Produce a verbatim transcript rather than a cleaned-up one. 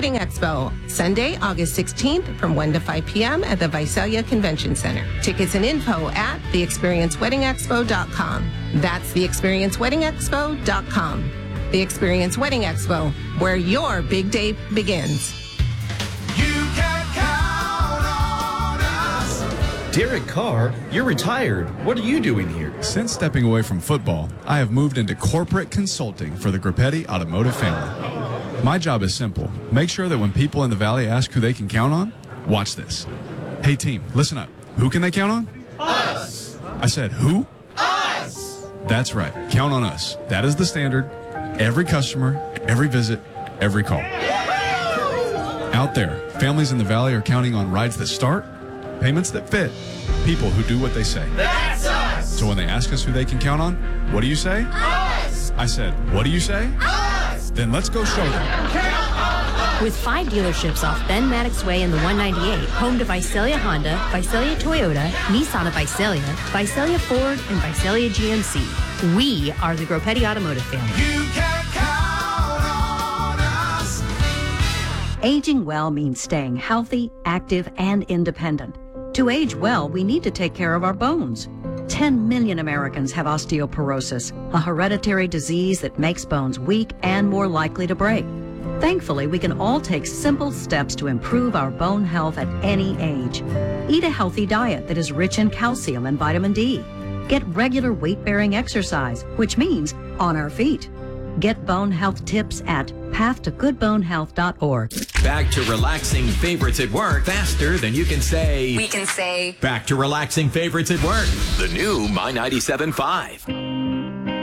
Wedding Expo, Sunday, August sixteenth from one to five p.m. at the Visalia Convention Center. Tickets and info at the experience wedding expo dot com. That's the experience wedding expo dot com. The Experience Wedding Expo, where your big day begins. You can count on us. Derek Carr, you're retired. What are you doing here? Since stepping away from football, I have moved into corporate consulting for the Grappetti Automotive family. My job is simple. Make sure that when people in the Valley ask who they can count on, watch this. Hey team, listen up. Who can they count on? Us. I said who? Us. That's right. Count on us. That is the standard. Every customer, every visit, every call. Out there, families in the Valley are counting on rides that start, payments that fit, people who do what they say. That's us. So when they ask us who they can count on, what do you say? Us. I said, what do you say? Us. Then let's go show them. Count on us. With five dealerships off Ben Maddox Way in the one ninety-eight, home to Visalia Honda, Visalia Toyota, Nissan of Visalia, Visalia Ford, and Visalia G M C. We are the Grappetti Automotive family. You can count on us. Aging well means staying healthy, active, and independent. To age well, we need to take care of our bones. ten million Americans have osteoporosis, a hereditary disease that makes bones weak and more likely to break. Thankfully, we can all take simple steps to improve our bone health at any age. Eat a healthy diet that is rich in calcium and vitamin D. Get regular weight-bearing exercise, which means on our feet. Get bone health tips at path to good bone health dot org. Back to relaxing favorites at work faster than you can say. We can say. Back to relaxing favorites at work. The new My ninety-seven point five.